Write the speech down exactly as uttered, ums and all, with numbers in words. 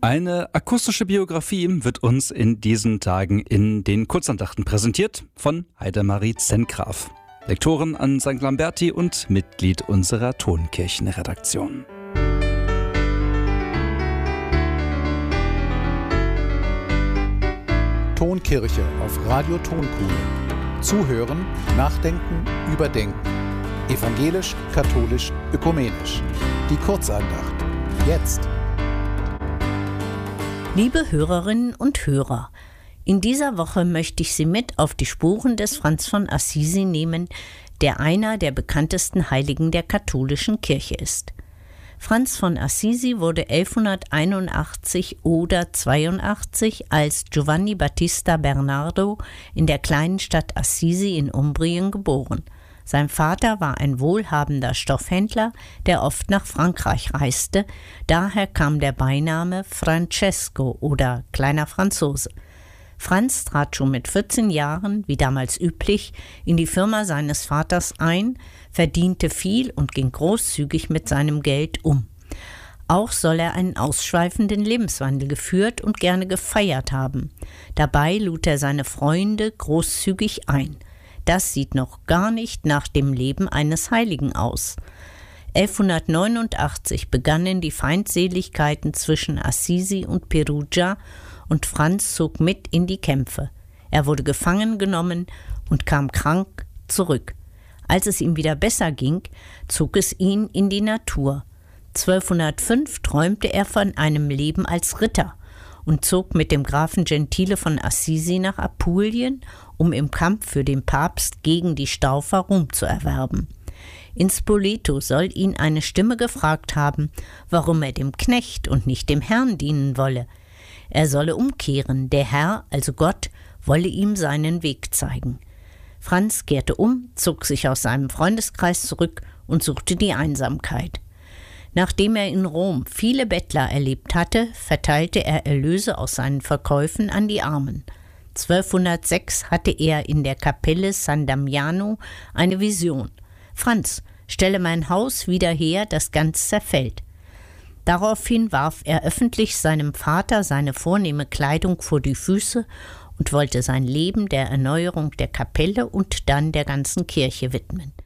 Eine akustische Biografie wird uns in diesen Tagen in den Kurzandachten präsentiert von Heidemarie Zengraf, Lektorin an Sankt Lamberti und Mitglied unserer Tonkirchenredaktion. Tonkirche auf Radio Tonkuhle. Zuhören, nachdenken, überdenken. Evangelisch, katholisch, ökumenisch. Die Kurzandacht. Jetzt. Liebe Hörerinnen und Hörer, in dieser Woche möchte ich Sie mit auf die Spuren des Franz von Assisi nehmen, der einer der bekanntesten Heiligen der katholischen Kirche ist. Franz von Assisi wurde elfhunderteinundachtzig oder zweiundachtzig als Giovanni Battista Bernardo in der kleinen Stadt Assisi in Umbrien geboren. Sein Vater war ein wohlhabender Stoffhändler, der oft nach Frankreich reiste. Daher kam der Beiname Francesco oder kleiner Franzose. Franz trat schon mit vierzehn Jahren, wie damals üblich, in die Firma seines Vaters ein, verdiente viel und ging großzügig mit seinem Geld um. Auch soll er einen ausschweifenden Lebenswandel geführt und gerne gefeiert haben. Dabei lud er seine Freunde großzügig ein. Das sieht noch gar nicht nach dem Leben eines Heiligen aus. elfhundertneunundachtzig begannen die Feindseligkeiten zwischen Assisi und Perugia und Franz zog mit in die Kämpfe. Er wurde gefangen genommen und kam krank zurück. Als es ihm wieder besser ging, zog es ihn in die Natur. zwölfhundertfünf träumte er von einem Leben als Ritter und zog mit dem Grafen Gentile von Assisi nach Apulien, um im Kampf für den Papst gegen die Staufer Ruhm zu erwerben. In Spoleto soll ihn eine Stimme gefragt haben, warum er dem Knecht und nicht dem Herrn dienen wolle. Er solle umkehren, der Herr, also Gott, wolle ihm seinen Weg zeigen. Franz kehrte um, zog sich aus seinem Freundeskreis zurück und suchte die Einsamkeit. Nachdem er in Rom viele Bettler erlebt hatte, verteilte er Erlöse aus seinen Verkäufen an die Armen. zwölfhundertsechs hatte er in der Kapelle San Damiano eine Vision. Franz, stelle mein Haus wieder her, das ganz zerfällt. Daraufhin warf er öffentlich seinem Vater seine vornehme Kleidung vor die Füße und wollte sein Leben der Erneuerung der Kapelle und dann der ganzen Kirche widmen.